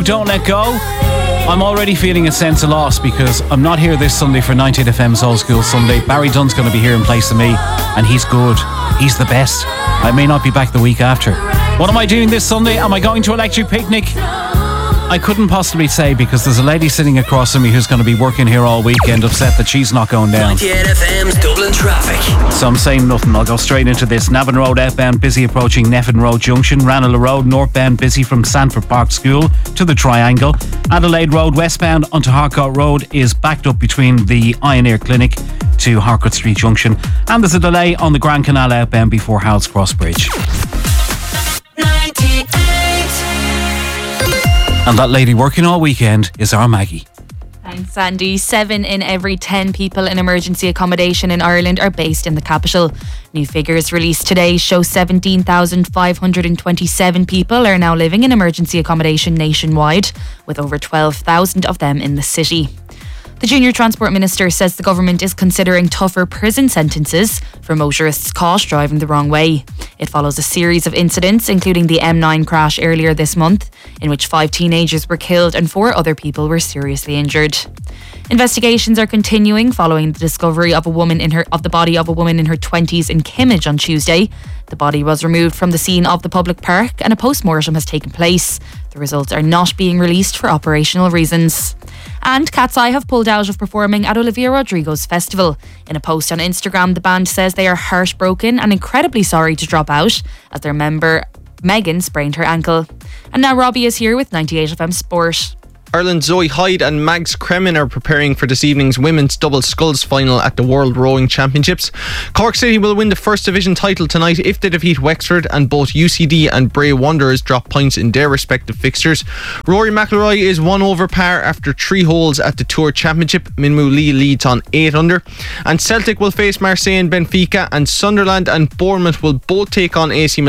Don't Let Go. I'm already feeling a sense of loss because I'm not here this Sunday for 98FM's Old School Sunday. Barry Dunn's going to be here in place of me, and he's good. He's the best. I may not be back the week after. What am I doing this Sunday? Am I going to Electric Picnic? I couldn't possibly say because there's a lady sitting across from me who's going to be working here all weekend, upset that she's not going down. 98FM's Dublin traffic. So I'm saying nothing. I'll go straight into this. Navan Road outbound busy approaching Neffin Road Junction. Ranelagh Road northbound busy from Sanford Park School to the Triangle. Adelaide Road westbound onto Harcourt Road is backed up between the Ioneer Clinic to Harcourt Street Junction. And there's a delay on the Grand Canal outbound before Howells Cross Bridge. 98. And that lady working all weekend is our Maggie. Thanks, Sandy. 7 in every 10 people in emergency accommodation in Ireland are based in the capital. New figures released today show 17,527 people are now living in emergency accommodation nationwide, with over 12,000 of them in the city. The Junior Transport Minister says the government is considering tougher prison sentences for motorists caught driving the wrong way. It follows a series of incidents, including the M9 crash earlier this month, in which 5 teenagers were killed and 4 other people were seriously injured. Investigations are continuing following the discovery of the body of a woman in her 20s in Kimmage on Tuesday. The body was removed from the scene of the public park and a post-mortem has taken place. The results are not being released for operational reasons. And Cat's Eye have pulled out of performing at Olivia Rodrigo's festival. In a post on Instagram, the band says they are heartbroken and incredibly sorry to drop out as their member Megan sprained her ankle. And now Robbie is here with 98FM Sport. Ireland's Zoe Hyde and Mags Kremen are preparing for this evening's women's double sculls final at the World Rowing Championships. Cork City will win the First Division title tonight if they defeat Wexford, and both UCD and Bray Wanderers drop points in their respective fixtures. Rory McIlroy is 1 over par after 3 holes at the Tour Championship. Minwoo Lee leads on 8 under. And Celtic will face Marseille and Benfica, and Sunderland and Bournemouth will both take on AC Milan